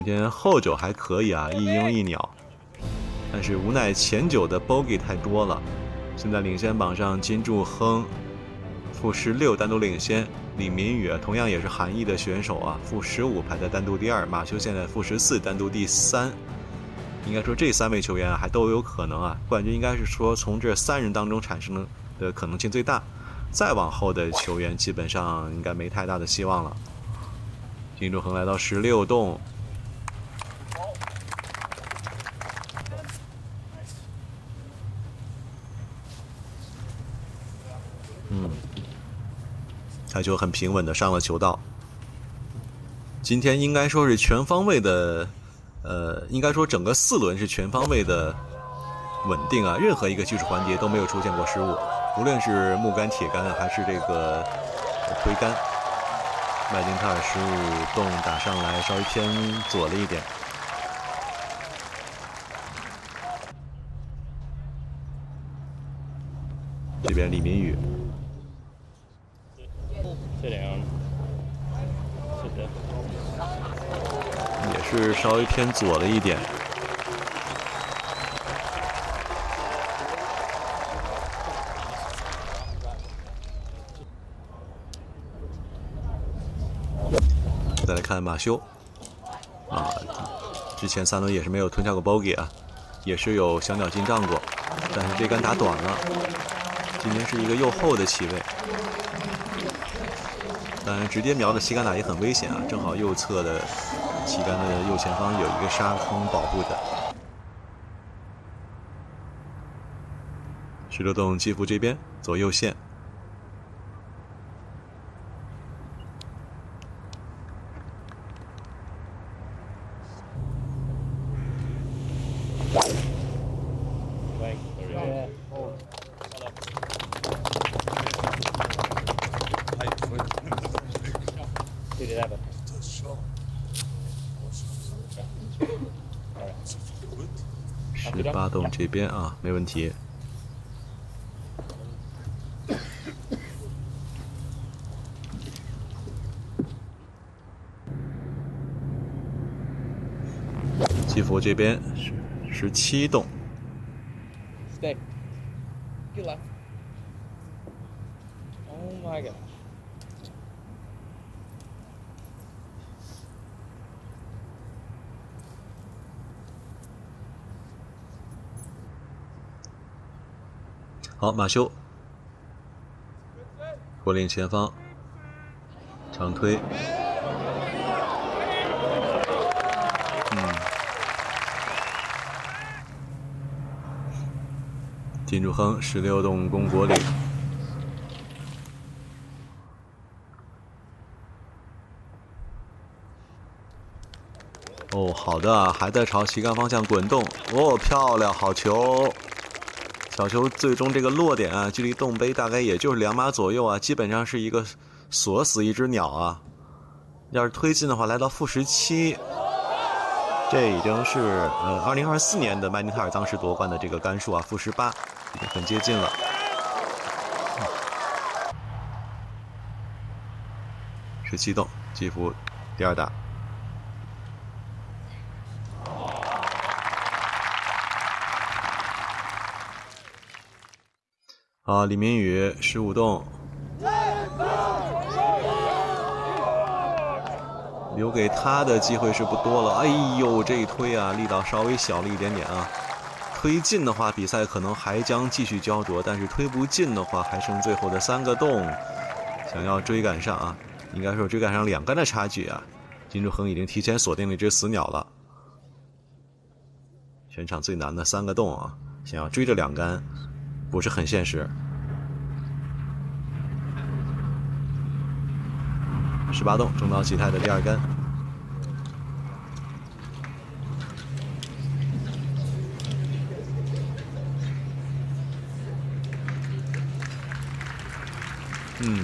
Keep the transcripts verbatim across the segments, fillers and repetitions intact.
今天后九还可以啊，一鹰一鸟，但是无奈前九的 bogey 太多了。现在领先榜上，金柱亨负十六单独领先，李民宇同样也是韩裔的选手啊，负十五排在单独第二，马修现在负十四单独第三。应该说这三位球员还都有可能啊，冠军应该是说从这三人当中产生的可能性最大，再往后的球员基本上应该没太大的希望了。金柱亨来到十六洞。嗯，他就很平稳的上了球道。今天应该说是全方位的，呃，应该说整个四轮是全方位的稳定啊，任何一个技术环节都没有出现过失误，无论是木杆、铁杆还是这个推杆。麦金塔尔十五洞打上来稍微偏左了一点。这边李民宇。也是稍微偏左了一点。再来看马修，啊，之前三轮也是没有吞下过 bogey 啊，也是有小鸟进账过，但是这杆打短了。今天是一个右后的起位。当然，直接瞄着旗杆打也很危险啊！正好右侧的旗杆的右前方有一个沙坑保护的。十六洞基辅这边左右线，十八洞这边啊，没问题。基辅这边是十七洞。 Stay. Get left. Oh my gosh. 好，马修，国领前方，长推，嗯，金柱亨十六洞攻国领，哦，好的，还在朝旗杆方向滚动，哦，漂亮，好球！小球最终这个落点啊，距离洞杯大概也就是两码左右啊，基本上是一个锁死一只鸟啊。要是推进的话，来到负十七，这已经是呃二零二四年的麦尼塔尔当时夺冠的这个杆数啊，负十八，已经很接近了。十七洞，基辅第二打。好，李明宇十五洞，留给他的机会是不多了。哎呦，这一推啊，力道稍微小了一点点啊。推进的话，比赛可能还将继续焦灼，但是推不进的话，还剩最后的三个洞，想要追赶上啊，应该说追赶上两杆的差距啊。金柱亨已经提前锁定了一只死鸟了。全场最难的三个洞啊，想要追这两杆不是很现实。十八洞中岛启泰的第二杆，嗯，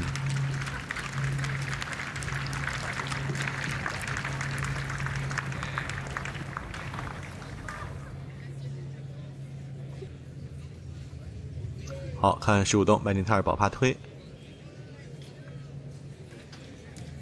好看十五洞麦金泰尔宝帕推。